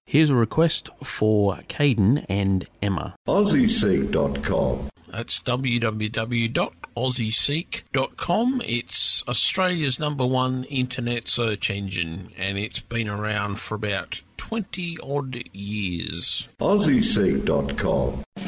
Here's a request for Caden and Emma. AussieSeek.com. That's www.aussieseek.com. It's Australia's #1 internet search engine, and it's been around for about 20-odd years. AussieSeek.com.